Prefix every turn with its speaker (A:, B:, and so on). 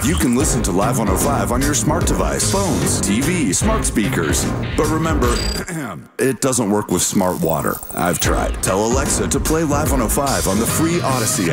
A: You can listen to Live 105 on your smart device, phones, TV, smart speakers. But remember, it doesn't work with smart water. I've tried. Tell Alexa to play Live 105 on the free Odyssey app.